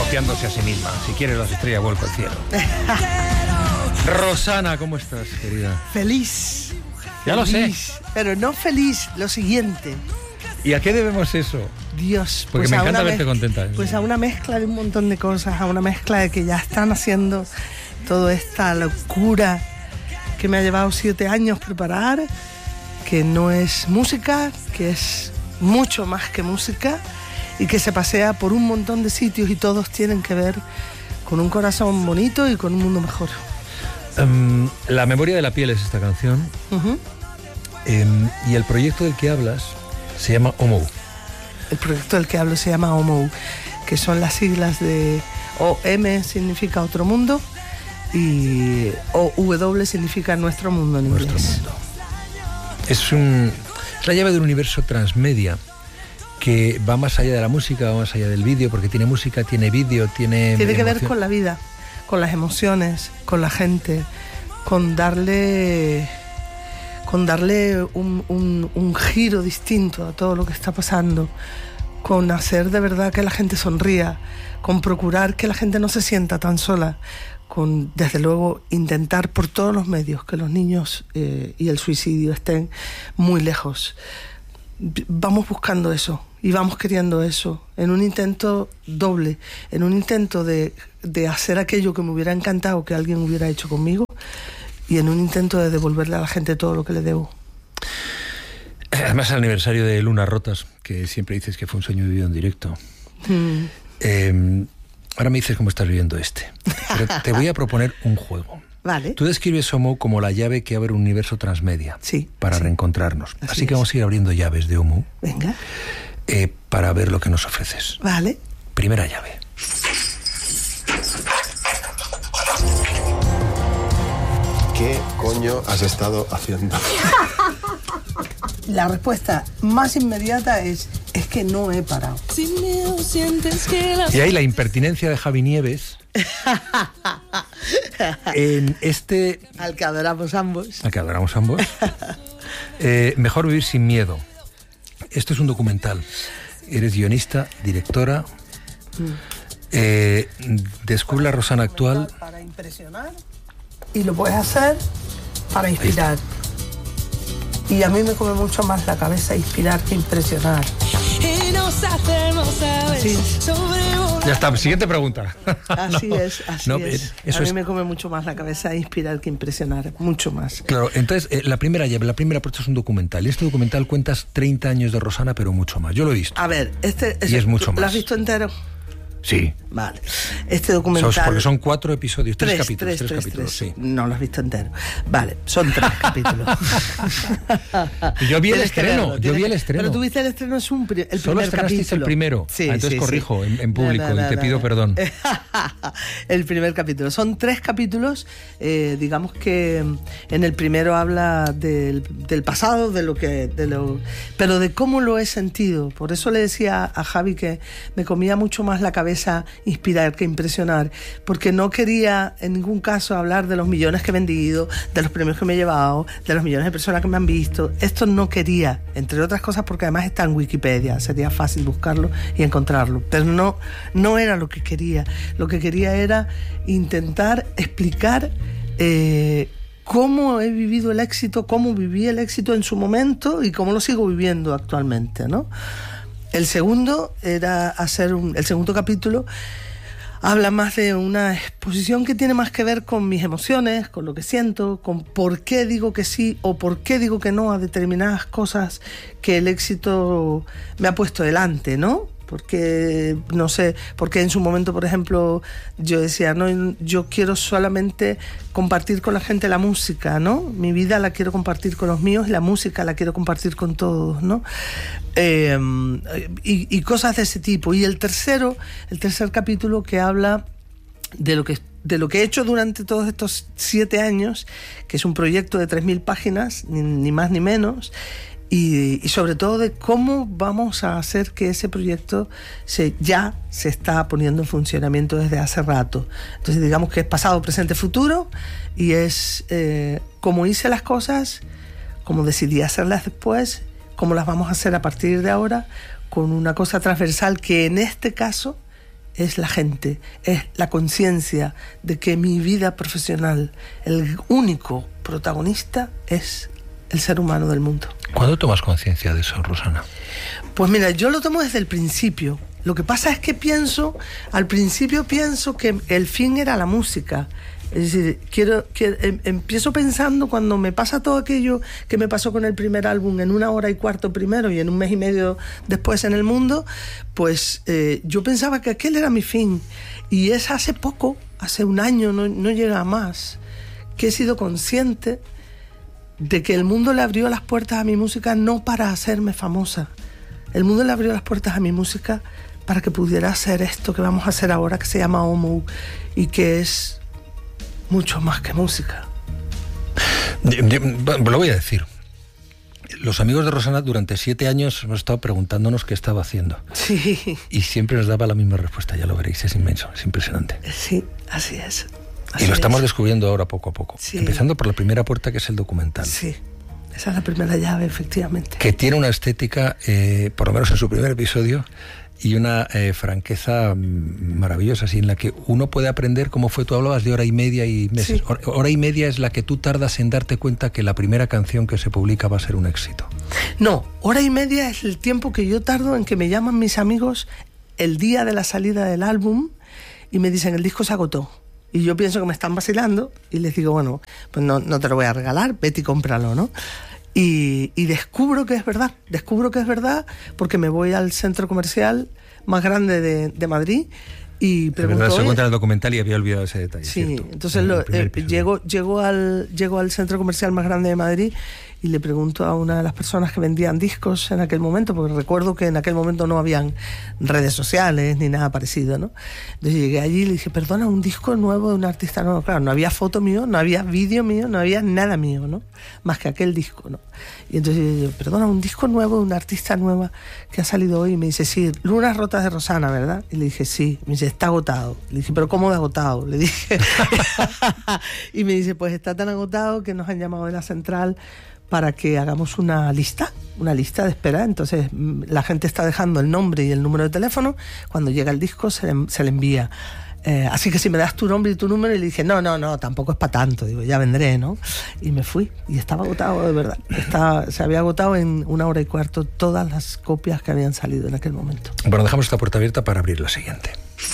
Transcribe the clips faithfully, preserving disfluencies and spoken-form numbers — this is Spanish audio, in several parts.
copiándose a sí misma. Si quieres las estrellas, vuelco al cielo. Rosana, ¿cómo estás, querida? Feliz. Ya feliz, lo sé. Pero no feliz, lo siguiente. ¿Y a qué debemos eso? Dios. Porque pues me a encanta una verte mez- contenta. ¿eh? Pues a una mezcla de un montón de cosas, a una mezcla de que ya están haciendo toda esta locura que me ha llevado siete años preparar, que no es música, que es mucho más que música y que se pasea por un montón de sitios y todos tienen que ver con un corazón bonito y con un mundo mejor. Um, La memoria de la piel es esta canción. Uh-huh. Um, y el proyecto del que hablas se llama Omou. El proyecto del que hablo se llama Omou, que son las siglas de O M significa otro mundo y O W significa nuestro mundo en Nuestro inglés. mundo. Es, un, es la llave de un universo transmedia que va más allá de la música, va más allá del vídeo, porque tiene música, tiene vídeo, tiene... Tiene que ver emoción. con la vida, con las emociones, con la gente, con darle, con darle un, un, un giro distinto a todo lo que está pasando, con hacer de verdad que la gente sonría, con procurar que la gente no se sienta tan sola, con, desde luego, intentar por todos los medios que los niños eh, y el suicidio estén muy lejos. Vamos buscando eso y vamos queriendo eso en un intento doble, en un intento de, de hacer aquello que me hubiera encantado que alguien hubiera hecho conmigo y en un intento de devolverle a la gente todo lo que le debo. Además, el aniversario de Lunas Rotas, que siempre dices que fue un sueño vivido en directo. Mm. Eh, ahora me dices cómo estás viviendo este. Pero te voy a proponer un juego. Vale. Tú describes Omou como la llave que abre un universo transmedia Sí, para sí. reencontrarnos. Así Así que es. vamos a ir abriendo llaves de Omou Venga, eh, para ver lo que nos ofreces. vale. Primera llave. ¿Qué coño has estado haciendo? La respuesta más inmediata es, es que no he parado. Sin miedo sientes que las... Y ahí la impertinencia de Javi Nieves en este... Al que adoramos ambos. Al que adoramos ambos. Eh, Mejor vivir sin miedo. Esto es un documental. Eres guionista, directora. Eh, descubre la Rosana actual. Para impresionar y lo puedes hacer para inspirar. Y a mí me come mucho más la cabeza inspirar que impresionar. Y nos hacemos aves Sí. sobrevolar. Ya está, siguiente pregunta. Así es, así No, es. eso a mí es- me come mucho más la cabeza inspirar que impresionar, mucho más. Claro, entonces eh, la primera llave, la primera apuesta es un documental. Y este documental cuentas treinta años de Rosana, pero mucho más. Yo lo he visto. A ver, este Y es mucho ¿lo más. has visto entero? Sí. Vale. Este documental... Son- porque son cuatro episodios, tres, Tres, capítulos. tres, Tres, tres, capítulos, tres. sí. No lo has visto entero. Vale, son tres capítulos. Yo vi el Tienes que estreno, verlo, yo tienes vi el que- estreno. Pero tú viste el estreno, es un pri- el Solo primer estrenasteis capítulo. el primero. Sí, Ah, entonces sí, corrijo sí. en- en público y te pido perdón. El primer capítulo. Son tres capítulos. eh, digamos que en el primero habla del, del pasado, de lo que, de lo, pero de cómo lo he sentido. Por eso le decía a Javi que me comía mucho más la cabeza inspirar que impresionar, porque no quería en ningún caso hablar de los millones que he vendido, de los premios que me he llevado, de los millones de personas que me han visto. Esto no quería, entre otras cosas porque además está en Wikipedia, sería fácil buscarlo y encontrarlo, pero no, no era lo que quería. Lo que quería era intentar explicar eh, cómo he vivido el éxito, cómo viví el éxito en su momento y cómo lo sigo viviendo actualmente, ¿no? El segundo era hacer un, el segundo capítulo habla más de una exposición que tiene más que ver con mis emociones, con lo que siento, con por qué digo que sí o por qué digo que no a determinadas cosas que el éxito me ha puesto delante, ¿no? Porque, no sé, porque en su momento, por ejemplo, yo decía, no, yo quiero solamente compartir con la gente la música, ¿no? Mi vida la quiero compartir con los míos y la música la quiero compartir con todos, ¿no? Eh, y, y cosas de ese tipo. Y el tercero, el tercer capítulo que habla de lo que de lo que he hecho durante todos estos siete años, que es un proyecto de tres mil páginas, ni, ni más ni menos, y, y sobre todo de cómo vamos a hacer que ese proyecto se, ya se está poniendo en funcionamiento desde hace rato. Entonces digamos que es pasado, presente, futuro, y es eh, cómo hice las cosas, cómo decidí hacerlas después, cómo las vamos a hacer a partir de ahora, con una cosa transversal que en este caso es la gente, es la conciencia de que mi vida profesional, el único protagonista es el ser humano del mundo. ¿Cuándo tomas conciencia de eso, Rosana? Pues mira, yo lo tomo desde el principio. Lo que pasa es que pienso, al principio pienso que el fin era la música. Es decir, quiero, que, em, empiezo pensando cuando me pasa todo aquello que me pasó con el primer álbum en una hora y cuarto primero y en un mes y medio después en el mundo, pues eh, yo pensaba que aquel era mi fin. Y es hace poco, hace un año, no, no llega a más, que he sido consciente de que el mundo le abrió las puertas a mi música no para hacerme famosa. El mundo le abrió las puertas a mi música para que pudiera hacer esto que vamos a hacer ahora, que se llama Homo, y que es mucho más que música. Lo voy a decir. Los amigos de Rosana durante siete años hemos estado preguntándonos qué estaba haciendo. Sí. Y siempre nos daba la misma respuesta, ya lo veréis, es inmenso, es impresionante. Sí, así es. Así y lo estamos es. descubriendo ahora poco a poco. Sí. Empezando por la primera puerta, que es el documental. Sí, esa es la primera llave, efectivamente. Que tiene una estética, eh, por lo menos en su primer episodio, y una eh, franqueza maravillosa, así en la que uno puede aprender cómo fue. Tú hablabas de hora y media y meses. Sí. Hora y media es la que tú tardas en darte cuenta que la primera canción que se publica va a ser un éxito. No, hora y media es el tiempo que yo tardo en que me llaman mis amigos el día de la salida del álbum y me dicen, el disco se agotó. Y yo pienso que me están vacilando y les digo, bueno, pues no, no te lo voy a regalar, vete y cómpralo, ¿no? Y, y descubro que es verdad, descubro que es verdad porque me voy al centro comercial más grande de, de Madrid y pregunto... De verdad, se "Oye". cuenta en el documental y había olvidado ese detalle. Sí, ¿cierto? entonces En lo, el primer eh, episodio. llego, llego, al, llego al centro comercial más grande de Madrid y le pregunto a una de las personas que vendían discos en aquel momento, porque recuerdo que en aquel momento no habían redes sociales ni nada parecido, ¿no? Entonces llegué allí y le dije, perdona, un disco nuevo de un artista nuevo. Claro, no había foto mío, no había vídeo mío, no había nada mío, ¿no? Más que aquel disco, ¿no? Y entonces yo digo, perdona, un disco nuevo de una artista nueva que ha salido hoy. Y me dice, sí, Lunas Rotas de Rosana, ¿verdad? Y le dije, sí. Me dice, está agotado. Le dije, ¿pero cómo de agotado? Le dije. Y me dice, pues está tan agotado que nos han llamado de la central para que hagamos una lista, una lista de espera. Entonces la gente está dejando el nombre y el número de teléfono. Cuando llega el disco se le, se le envía. Eh, así que si me das tu nombre y tu número, y le dije, no, no, no, tampoco es para tanto, digo, ya vendré, ¿no? Y me fui, y estaba agotado, de verdad. Estaba, se había agotado en una hora y cuarto todas las copias que habían salido en aquel momento. Bueno, dejamos esta puerta abierta para abrir la siguiente.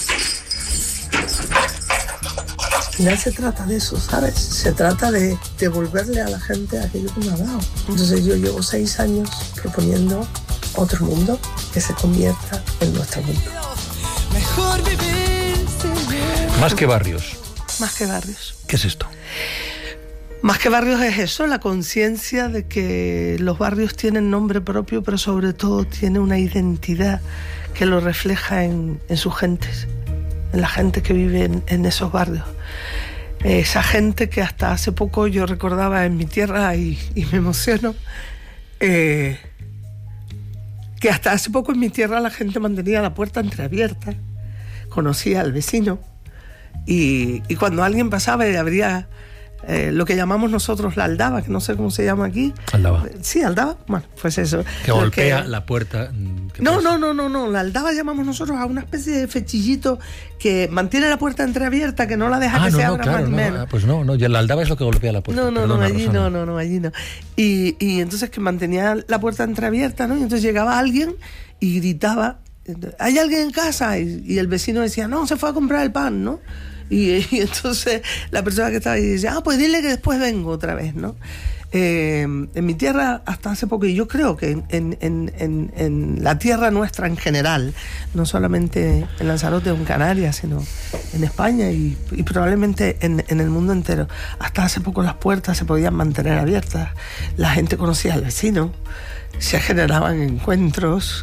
Al final se trata de eso, ¿sabes? Se trata de devolverle a la gente aquello que me ha dado. Entonces yo llevo seis años proponiendo otro mundo que se convierta en nuestro mundo. Mejor vivir sin miedo. Más que barrios. Más que barrios. ¿Qué es esto? Más que barrios es eso, la conciencia de que los barrios tienen nombre propio, pero sobre todo tiene una identidad que lo refleja en, en sus gentes, en la gente que vive en, en esos barrios. Esa gente que hasta hace poco yo recordaba en mi tierra y, y me emociono, eh, que hasta hace poco en mi tierra la gente mantenía la puerta entreabierta, conocía al vecino y, y cuando alguien pasaba y abría eh, lo que llamamos nosotros la aldaba, que no sé cómo se llama aquí. Aldaba. Sí, aldaba. Bueno, pues eso. Que Lo golpea que- la puerta. que No, pues- no, no, no, no. La aldaba llamamos nosotros a una especie de fechillito que mantiene la puerta entreabierta, que no la deja Ah, que no, se no, abra claro, más ni no, menos. ah, pues no, no, ya la aldaba es lo que golpea la puerta. No, no, Perdona, no, allí Rosana. no, no, no, allí no. Y, y entonces que mantenía la puerta entreabierta, ¿no? Y entonces llegaba alguien y gritaba, ¿hay alguien en casa? Y, y el vecino decía, no, se fue a comprar el pan, ¿no? Y, y entonces la persona que estaba ahí dice, ah, pues dile que después vengo otra vez, ¿no? Eh, en mi tierra hasta hace poco, y yo creo que en, en, en, en, en la tierra nuestra en general, no solamente en Lanzarote o en Canarias, sino en España y, y probablemente en, en el mundo entero, hasta hace poco las puertas se podían mantener abiertas, la gente conocía al vecino, se generaban encuentros,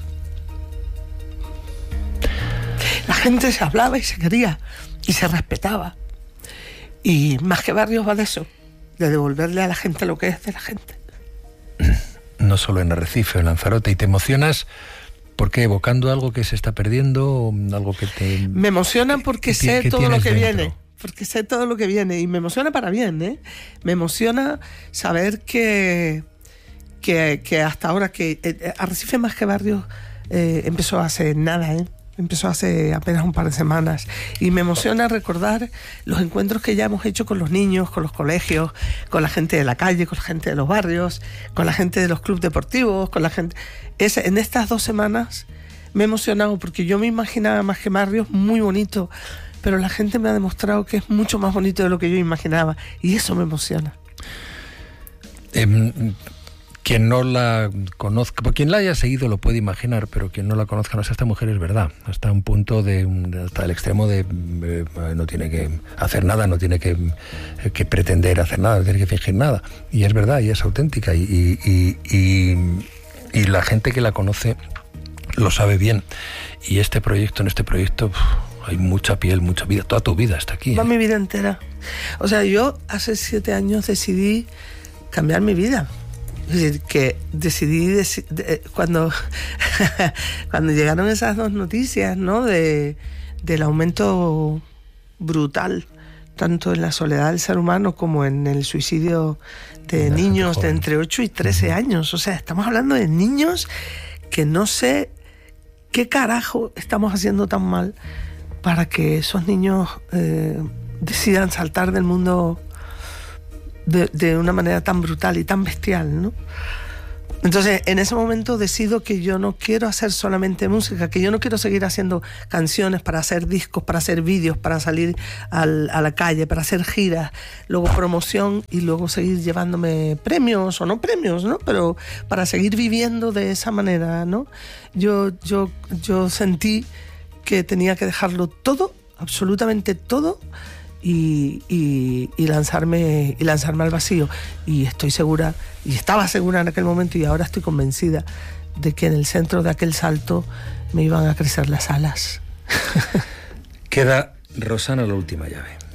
la gente se hablaba y se quería y se respetaba. Y más que barrios va de eso, de devolverle a la gente lo que es de la gente. No solo en Arrecife o en Lanzarote. ¿Y te emocionas porque evocando algo que se está perdiendo, algo que te... Me emociona porque ¿Qué ti- sé qué todo lo tienes que dentro? viene. Porque sé todo lo que viene. Y me emociona para bien, ¿eh? Me emociona saber que, que, que hasta ahora, que eh, Arrecife más que barrios eh, empezó hace nada, ¿eh? Empezó hace apenas un par de semanas y me emociona recordar los encuentros que ya hemos hecho con los niños, con los colegios, con la gente de la calle, con la gente de los barrios, con la gente de los clubes deportivos, con la gente... Es, en estas dos semanas me he emocionado porque yo me imaginaba Más que Barrios muy bonito, pero la gente me ha demostrado que es mucho más bonito de lo que yo imaginaba y eso me emociona. Eh, Quien no la conozca, porque quien la haya seguido lo puede imaginar, pero quien no la conozca, no sé, esta mujer es verdad, hasta un punto de, hasta el extremo de eh, no tiene que hacer nada, no tiene que, que pretender hacer nada, no tiene que fingir nada, y es verdad, y es auténtica, y, y, y, y la gente que la conoce lo sabe bien, y este proyecto, en este proyecto uf, hay mucha piel, mucha vida, toda tu vida está aquí. Va ¿eh? mi vida entera. O sea, yo hace siete años decidí cambiar mi vida. Es decir, que decidí, deci- de, cuando, cuando llegaron esas dos noticias, ¿no? De, del aumento brutal, tanto en la soledad del ser humano como en el suicidio de La niños de joven. entre ocho y trece años. O sea, estamos hablando de niños que no sé qué carajo estamos haciendo tan mal para que esos niños eh, decidan saltar del mundo De, de una manera tan brutal y tan bestial, ¿no? Entonces, en ese momento decido que yo no quiero hacer solamente música, que yo no quiero seguir haciendo canciones para hacer discos, para hacer vídeos, para salir al, a la calle, para hacer giras, luego promoción y luego seguir llevándome premios o no premios, ¿no? Pero para seguir viviendo de esa manera, ¿no? Yo, yo, yo sentí que tenía que dejarlo todo, absolutamente todo, Y, y, y lanzarme y lanzarme al vacío, y estoy segura, y estaba segura en aquel momento y ahora estoy convencida de que en el centro de aquel salto me iban a crecer las alas. Queda Rosana, la última llave.